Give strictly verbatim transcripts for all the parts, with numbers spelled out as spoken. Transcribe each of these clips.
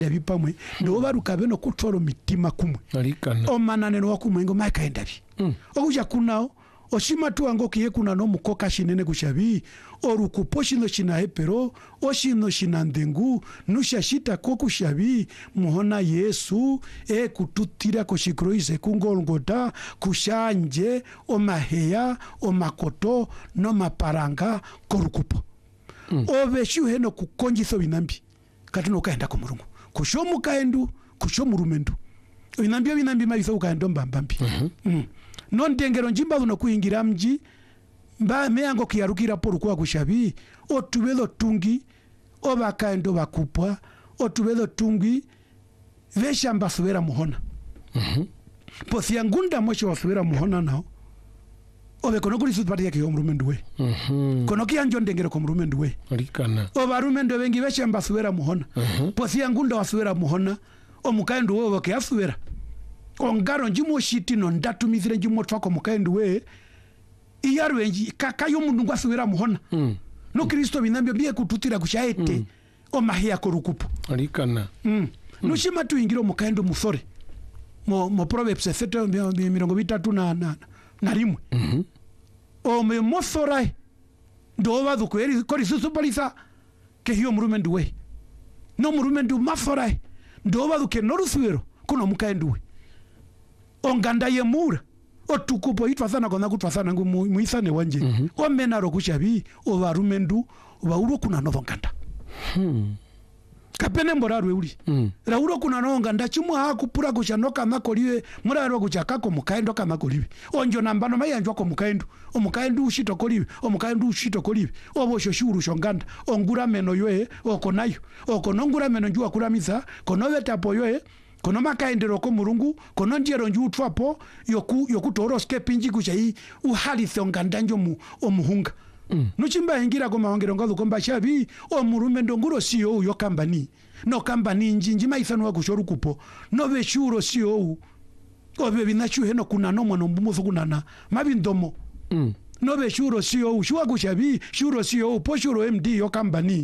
bipamwe ndo baruka beno kutoro mitima kumwe alikana omanane no kumwengo maika endabi mm. okuja kunao oshima tu ango kiye kuna no mukoka shinene kushabi orukupo shino shina hepero oshino shina ndengu nusha shita ko kushabi muhona Yesu e kututira koshikroise kungolgota kushanje omaheya omakoto no maparanga korukupo mm. obeshu heno kukonjiso binambi katuno kaenda ko murungu kushomu kaendu kushomu rumendu binambi binambi maiso kaendo mbambambi mm-hmm. mm. non dengero njimba no kuingira mji mba meango kiyarukira poru kwa kushabi otubelo tungi obakaendo bakupwa otubelo tungi vesha mbasubera muhona mhm mm posia ngunda mosho wasubera muhona nao obe kono kuri sutpati yake omrumendu we mhm mm kono kianjo ndengero ko mrumendu we alikana obarumendo bengi vesha mbasubera muhona mhm mm posia ngunda wasubera muhona omukaendo wo ke asubera ongaro njimo shiti no ndatumizire njimo twako mukaendo we iyarwenji kakayo mundu ngwasubira muhona mm. no Kristo binambyo biye kututira kushaete mm. omahia korukupo alikana mm. mm. nushima tu ingiro mukaendo musore mo mo Proverbs seto mirongo bitatu na na, na rimwe mhm o me mosorai ndo badu kweri kori susupolisa ke hiyo murumendu we no murumendu masorai ndo badu ke noruswero kuno mukaendo we onganda yemura otukupo itwasana kona kutwasana ngu muisane wanje mm -hmm. omena rokushabi obarumendu obauro kuna novonganda hmm kapene mborarwe uli mm. rauro kuna novonganda chimwe hakupura kushanoka makoliwe muraro kuchakako mukaendo kama koliwe onjo nambano mayanjwa ko mukaendo omukaendo ushito koliwe omukaendo ushito koliwe obosho shuru shonganda ongura meno yoe okonayo okonongura meno njua kuramisa konoveta poyoe kono makaendero ko murungu kono ndiero nju twapo yoku yokutoro skepinji kuchai uhali thongandanjo mu omuhunga mm. nuchimba ingira ko mahongero ngazo komba shabi o murume ndonguro sio yo kambani no kambani njinji maisano wa kushoru kupo no beshuro sio obe binachu heno kuna no mwana mbumuzo kunana mabindomo mm. no beshuro sio shuwa kushabi shuro sio po shuro M D yo kambani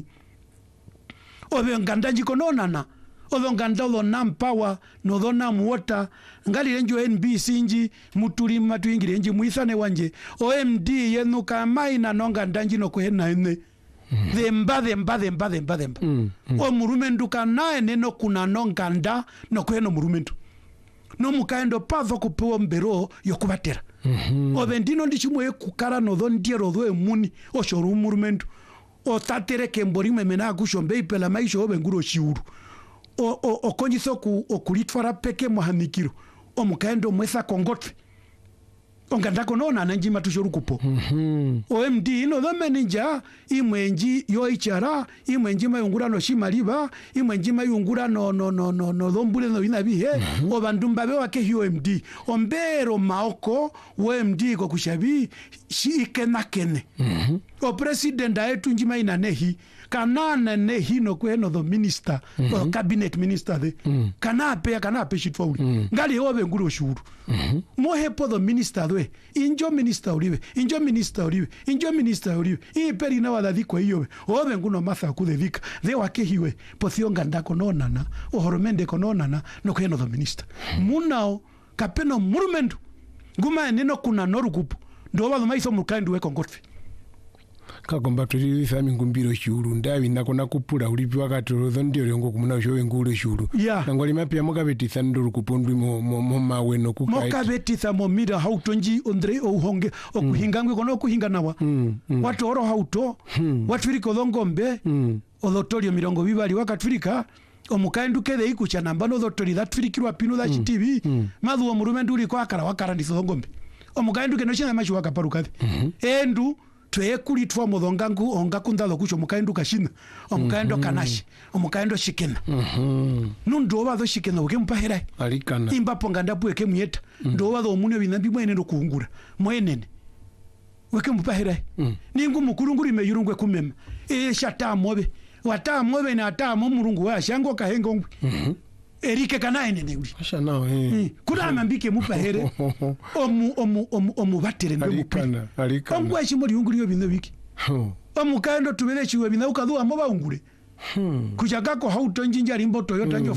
obe ngandanji kononana olongandolo nampawa no dona muota ngali renjo N B C nji mutuli matu ingire nji muisane wanje O M D yenu kamai na nonga ndanji no kuhena ene mm. themba themba themba themba themba mm. mm. o murumendu kanae neno kuna nonga nda no kuheno murumendu no mukaendo pazo kupewa mbero yokubatera mm -hmm. o bendino ndichimwe kukara no don diero do emuni o shoru murumendu o tatere kembori memena kushombe ipela maisho obenguro shiuru o o o konjiso ku okulitwara peke muhanikiro omukaendo mwesa kongotre ongandako nona nanji matushuru kupo mhm O M D no domenija imwenji yo ichara imwenji mayungura no shimaliba imwenji mayungura no no no no no dombule no binabihe mm -hmm. obandumba be wake hiyo O M D ombero maoko O M D ko kushabi shi ikenakene mhm o president aetu njima inanehi kanana nehi no kweno the minister mm -hmm. o cabinet minister de mm -hmm. kanape kanape shitwa uli mm -hmm. ngali obe nguro shuru mhm mm mohepo the minister we injo minister uliwe injo minister uliwe injo minister uliwe iperi na wala dhiko hiyo obe nguno matha kudhika the wake hiwe pothionga ndako nonana ohoromende kononana no kweno the minister mm -hmm. munao kapeno murumendu nguma neno kuna norukupu ndo bado maiso mukandu we kongotfe kagomba tuli fami ngumbiro shuru ndavi nakona kupura ulipi wakati rozo ndio lengo kumuna showe ngule shuru yeah. nangoli mapya mokabetisa nduru kupondwi mo mo, mo maweno kukaiti mokabetisa mo mira hautonji ondre ohonge okuhingangwe mm. kono okuhinga nawa mm. mm. watu oro hauto mm. watu firiko dhongombe mm. odhotorio mirongo bibali wakatfirika omukaendu kede ikucha nambano dhotori thatfirikirwa pinu da mm. T V mm. madhu omurumendu uri kwa akara wakara ndiso dhongombe omukaendu keno shina mashi wakaparukade mm -hmm. endu twe kulitwa modongangu onga kundalo kucho mukaendo kashina omukaendo mm -hmm. kanashi omukaendo shikena mhm mm nundo bazo shikena uke mpahera alikana imba ponga ndapu eke muyeta mm -hmm. ndo bazo omunyo binambi mwene ndo kuungura mwenene uke mpahera mm. ningu mukurunguri meyurungwe kumema e shata mobe wata mobe na ata mo murungu wa shango kahengo mhm mm erike kana ene uri asha nawe eh kuna mambike mupahere omu omu omu omu batere ndo alikana alikana omwa shimori unguri yo bino biki omu kando tubere chiwe bina ukadhu amo baungure kuchakako hauto njinja rimbo Toyota Mm.